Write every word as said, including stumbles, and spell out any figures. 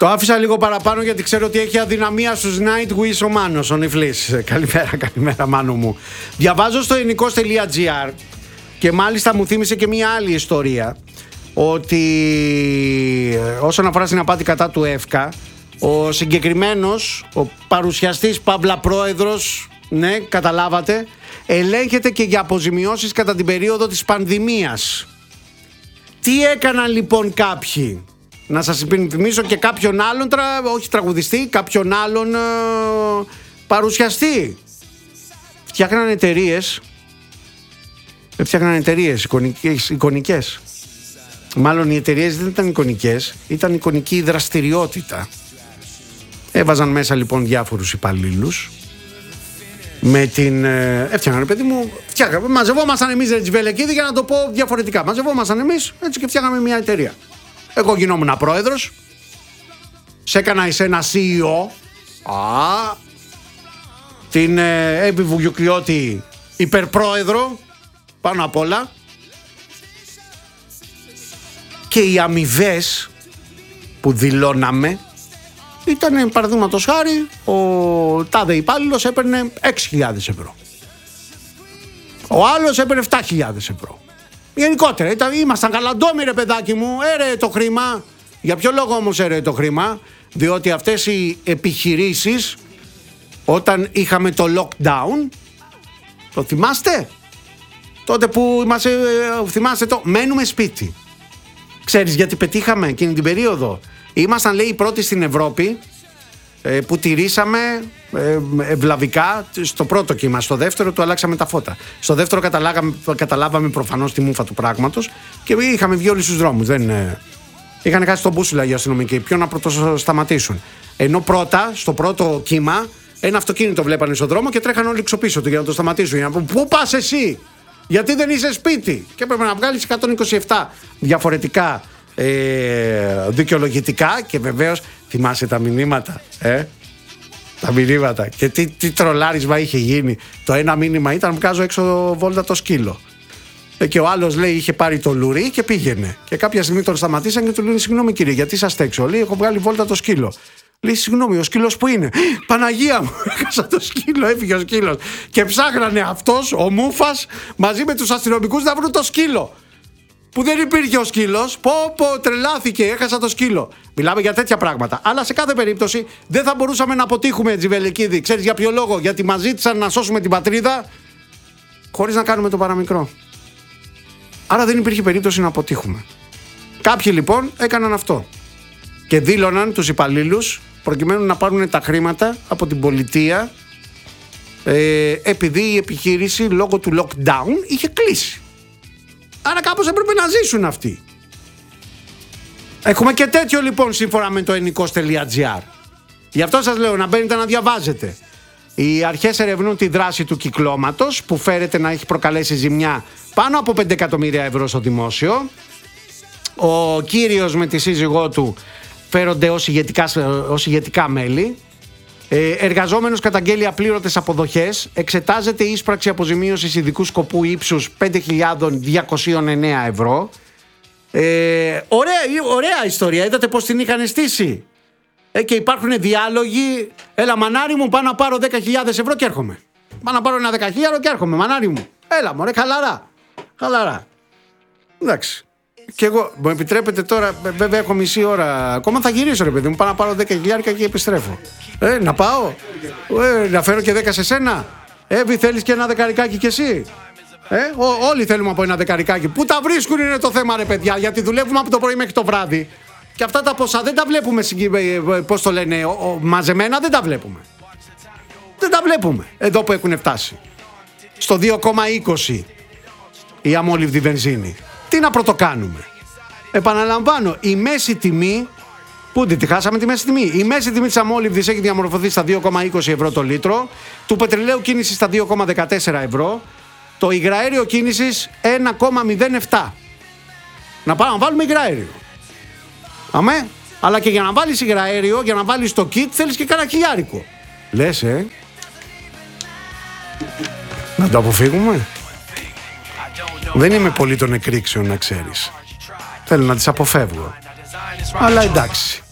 Το άφησα λίγο παραπάνω γιατί ξέρω ότι έχει αδυναμία στους Nightwish ο Μάνος, ο Νιφλής. Καλημέρα, καλημέρα Μάνο μου. Διαβάζω στο ελληνικός τελεία τζι άρ και μάλιστα μου θύμισε και μια άλλη ιστορία, ότι όσον αφορά στην απάτη κατά του ΕΦΚΑ, ο συγκεκριμένος, ο παρουσιαστής Παύλα Πρόεδρος, ναι, καταλάβατε, ελέγχεται και για αποζημιώσεις κατά την περίοδο της πανδημίας. Τι έκαναν λοιπόν κάποιοι? Να σας υπενθυμίσω και κάποιον άλλον, τρα, όχι τραγουδιστή, κάποιον άλλον ε, παρουσιαστή. Φτιάχναν εταιρείες, φτιάχναν εταιρείες εικονικές, εικονικές. Μάλλον οι εταιρείες δεν ήταν εικονικές, ήταν εικονική δραστηριότητα. Έβαζαν μέσα λοιπόν διάφορους υπαλλήλους. Με την. Ε, έφτιαχναν, παιδί μου, φτιάχναμε. Μαζευόμασταν εμείς, ρε Τζιβελεκίδη, για να το πω διαφορετικά. Μαζευόμασταν εμείς, έτσι, και φτιάχναμε μια εταιρεία. Εγώ γινόμουν πρόεδρος. Σε έκανα εσένα σι ι ο. Α. Την ε, Εύη Βουγιουκλιώτη υπερπρόεδρο. Πάνω απ' όλα. Και οι αμοιβές που δηλώναμε ήταν, παραδείγματος χάρη, ο τάδε υπάλληλος έπαιρνε έξι χιλιάδες ευρώ. Ο άλλος έπαιρνε επτά χιλιάδες ευρώ. Γενικότερα, ήταν, ήμασταν καλαντόμοι, ρε παιδάκι μου, έρεε το χρήμα. Για ποιο λόγο όμως έρεε το χρήμα? Διότι αυτές οι επιχειρήσεις, όταν είχαμε το lockdown, το θυμάστε? Τότε που είμαστε, θυμάστε το, μένουμε σπίτι. Ξέρεις γιατί πετύχαμε εκείνη την περίοδο? Ήμασταν, λέει, οι πρώτοι στην Ευρώπη που τηρήσαμε ευλαβικά στο πρώτο κύμα. Στο δεύτερο του αλλάξαμε τα φώτα. Στο δεύτερο καταλάβαμε, καταλάβαμε προφανώς τη μούφα του πράγματος και είχαμε βγει όλοι στους δρόμους. Δεν, είχαν χάσει τον μπούσουλα οι αστυνομικοί. Ποιο να πρωτοσταματήσουν? Ενώ πρώτα, στο πρώτο κύμα, ένα αυτοκίνητο βλέπανε στον δρόμο και τρέχανε όλοι εξωπίσω του για να το σταματήσουν. Για να πούν, πού πας εσύ? Γιατί δεν είσαι σπίτι? Και έπρεπε να βγάλεις εκατόν είκοσι επτά διαφορετικά Ε, δικαιολογητικά. Και βεβαίως θυμάσαι τα μηνύματα, ε? Τα μηνύματα. Και τι, τι τρολάρισμα είχε γίνει. Το ένα μήνυμα ήταν, βγάζω έξω βόλτα το σκύλο, ε, και ο άλλος, λέει, είχε πάρει το λουρί και πήγαινε. Και κάποια στιγμή τον σταματήσαν και του λένε, συγγνώμη κύριε, γιατί σας έξω? Λέει, έχω βγάλει βόλτα το σκύλο. Λέει, συγγνώμη, ο σκύλος που είναι? Παναγία μου, έχασα το σκύλο, έφυγε ο σκύλος. Και ψάχνανε αυτός, ο Μούφας, μαζί με τους αστυνομικούς να βρουν το σκύλο. Που δεν υπήρχε ο σκύλος. Πω πω, τρελάθηκε, έχασα το σκύλο. Μιλάμε για τέτοια πράγματα. Αλλά σε κάθε περίπτωση δεν θα μπορούσαμε να αποτύχουμε, Τζιβελεκίδη. Ξέρεις για ποιο λόγο? Γιατί μας ζήτησαν να σώσουμε την πατρίδα χωρίς να κάνουμε το παραμικρό. Άρα δεν υπήρχε περίπτωση να αποτύχουμε. Κάποιοι λοιπόν έκαναν αυτό και δήλωναν τους υπαλλήλους προκειμένου να πάρουν τα χρήματα από την πολιτεία, ε, επειδή η επιχείρηση λόγω του lockdown είχε κλείσει. Άρα κάπως έπρεπε να ζήσουν αυτοί. Έχουμε και τέτοιο λοιπόν σύμφωνα με το ελληνικός τελεία τζι άρ. Γι' αυτό σας λέω να μπαίνετε να διαβάζετε. Οι αρχές ερευνούν τη δράση του κυκλώματος που φέρεται να έχει προκαλέσει ζημιά πάνω από πέντε εκατομμύρια ευρώ στο δημόσιο. Ο κύριος με τη σύζυγό του φέρονται ως ηγετικά, ως ηγετικά μέλη. Ε, εργαζόμενος καταγγέλει απλήρωτες αποδοχές. Εξετάζεται η ίσπραξη αποζημίωσης ειδικού σκοπού ύψους πέντε χιλιάδες διακόσια εννέα ευρώ. Ε, ωραία, ωραία ιστορία. Είδατε πως την είχαν στήσει. Ε, και υπάρχουν διάλογοι. Έλα μανάρι μου, πάω να πάρω δέκα χιλιάδες ευρώ και έρχομαι. Πάω να πάρω ένα δέκα χιλιάδες και έρχομαι, μανάρι μου. Έλα μωρέ, χαλαρά. Χαλαρά. Εντάξει. Και εγώ, μου επιτρέπετε τώρα, βέβαια έχω μισή ώρα ακόμα, θα γυρίσω ρε παιδί μου, πάω να πάρω δέκα χιλιάδες και επιστρέφω. Ε, να πάω, ε, να φέρω και δέκα σε σένα. Εύη, θέλεις και ένα δεκαρικάκι κι εσύ? Ε, ό, όλοι θέλουμε από ένα δεκαρικάκι. Πού τα βρίσκουν είναι το θέμα ρε παιδιά, γιατί δουλεύουμε από το πρωί μέχρι το βράδυ. Και αυτά τα ποσά δεν τα βλέπουμε, πώς το λένε, ο, ο, μαζεμένα δεν τα βλέπουμε. Δεν τα βλέπουμε, εδώ που έχουν φτάσει. Στο δύο κόμμα είκοσι η αμόλυβδη βενζίνη. Τι να πρωτοκάνουμε? Επαναλαμβάνω, η μέση τιμή, πού τη χάσαμε τη μέση τιμή? Η μέση τιμή της αμόλυβδης έχει διαμορφωθεί στα δύο κόμμα είκοσι ευρώ το λίτρο, του πετρελαίου κίνησης στα δύο κόμμα δεκατέσσερα ευρώ, το υγραέριο κίνησης ένα κόμμα μηδέν επτά. Να πάμε να βάλουμε υγραέριο. Αμέ, αλλά και για να βάλεις υγραέριο, για να βάλεις το kit, θέλεις και κάνα χιλιάρικο. Λες, ε. Να το αποφύγουμε. Δεν είμαι πολύ των εκρήξεων, να ξέρεις. Θέλω να τις αποφεύγω. Αλλά εντάξει.